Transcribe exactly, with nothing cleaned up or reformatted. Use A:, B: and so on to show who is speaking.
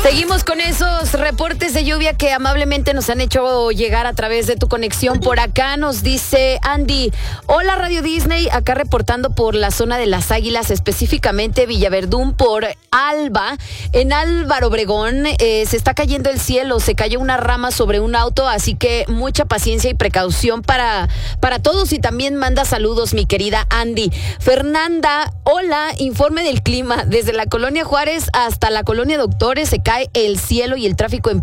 A: Seguimos con esos reportes de lluvia que amablemente nos han hecho llegar a través de tu conexión. Por acá nos dice Andy: hola Radio Disney, acá reportando por la zona de Las Águilas, específicamente Villaverdún por Alba. En Álvaro Obregón eh, se está cayendo el cielo, se cayó una rama sobre un auto, así que mucha paciencia y precaución para, para todos. Y también manda saludos mi querida Andy. Fernanda, hola, informe del clima. Desde la Colonia Juárez hasta la Colonia Doctores se cae el cielo y el tráfico en